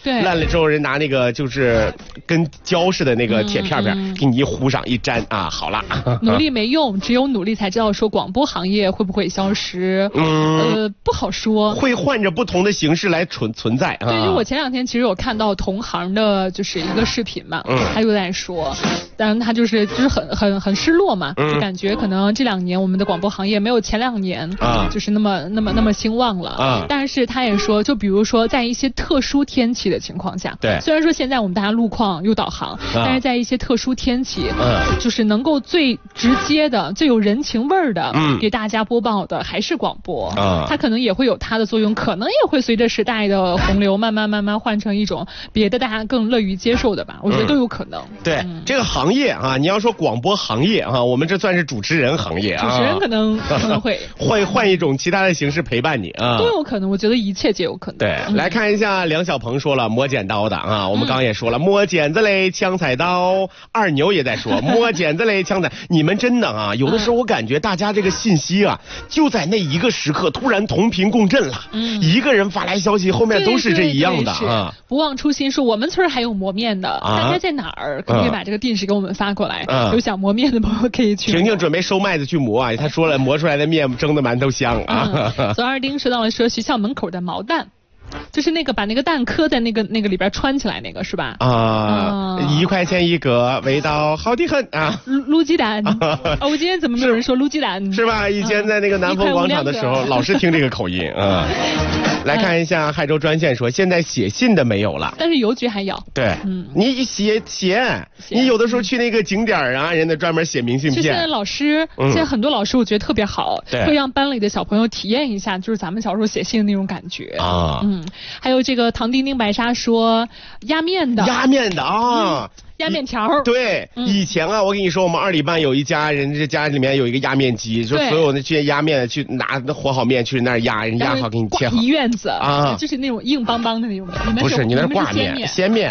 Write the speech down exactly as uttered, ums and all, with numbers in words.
对， 烂了之后人拿那个就是跟胶似的那个铁片片、嗯嗯、给你一糊上一粘啊，好了。 努力没用，只有努力才知道说广播行业会不会消失，嗯，呃，不好说， 会换着不同的形式来存存在。 对，就我前两天其实有看到同行的就是一个视频嘛，嗯、他就在说，当然他就是就是很很很失落嘛，嗯、就感觉可能这两年我们的广播行业没有前两年啊，就是那么那么那么兴旺了啊。但是他也说，就比如说在一些特殊天气的情况下， 对， 虽然说现在我们大家路况有导航，啊、但是在一些特殊天气，嗯，就是能够最直接的、最有人情味儿的，嗯，给大家播报的还是广播啊。它可能也会有它的作用，可能也会随着时代的洪流慢慢慢慢换成一种别的大家更乐于接受的吧。我觉得都有可能。 嗯、对、嗯、这个行业啊，你要说广播行业啊，我们这算是主持人行业啊， 主持人可能可能会会换一种其他的形式陪伴你啊， 都有可能。我觉得一切皆有可能。 对，嗯、来看一下梁小鹏说了摸剪刀的啊，我们刚刚也说了、嗯、摸剪子嘞，枪彩刀。二牛也在说摸剪子嘞，枪彩。你们真的啊，有的时候我感觉大家这个信息啊，就在那一个时刻突然同频共振了。嗯，一个人发来消息，后面都是这一样的啊。 不忘初心说我们村还有磨面的，啊、大家在哪儿？可不可以把这个地址给我们发过来？啊、有想磨面的朋友可以去。 婷婷准备收麦子去磨啊，他说了磨出来的面蒸的馒头香啊。 嗯、左二丁说到了说学校门口的毛蛋。就是那个把那个蛋磕在那个那个里边穿起来那个是吧？ 啊，一、呃、块钱一个，味道好的很啊！ 卤鸡蛋，哦，我今天怎么没有人说卤鸡蛋？ 是吧？以前在那个南风广场的时候，老是听这个口音啊。来看一下海州专线说，现在写信的没有了， 但是邮局还有。 对，嗯，你写写，你有的时候去那个景点啊，人家专门写明信片。 现在老师，现在很多老师我觉得特别好， 对、 会让班里的小朋友体验一下，就是咱们小时候写信的那种感觉啊。嗯，还有这个唐丁丁白沙说压面的， 压面的啊。嗯压面条对、嗯，以前啊，我跟你说，我们二里班有一家人，这家里面有一个压面机，就所有的这些压面去拿和好面去那儿压，人压好给你切好。 一院子啊，就是那种硬邦邦的那种。 不是，你那是挂面、鲜面。